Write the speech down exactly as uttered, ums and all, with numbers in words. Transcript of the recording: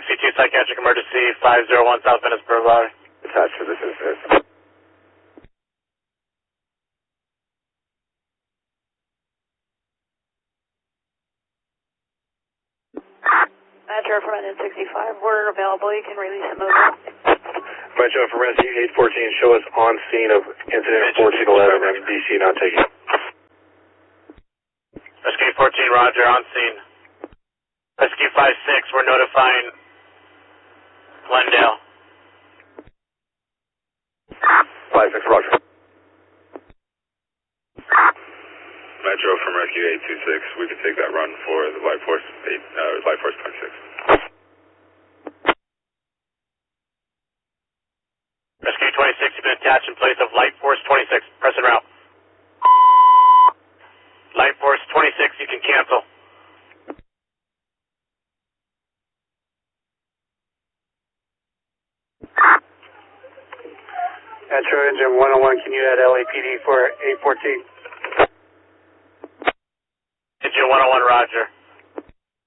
sixty-two psychiatric emergency, five oh one South Venice Boulevard. Attached to this is Metro from N sixty-five, we're available, you can release a mover. Metro from Rescue eight fourteen, show us on scene of incident fourteen eleven, M D C not taking. Rescue eight fourteen, roger, on scene. Rescue five six, we're notifying Glendale. five six, roger. Metro from Rescue eight two six, we can take that run for the Life Force eight, uh, Life Force twenty-six. Rescue twenty-six, you've been attached in place of Light Force twenty-six, press and route. Light Force twenty-six, you can cancel. Metro engine one oh one, can you add L A P D for eight fourteen? Engine one oh one, roger.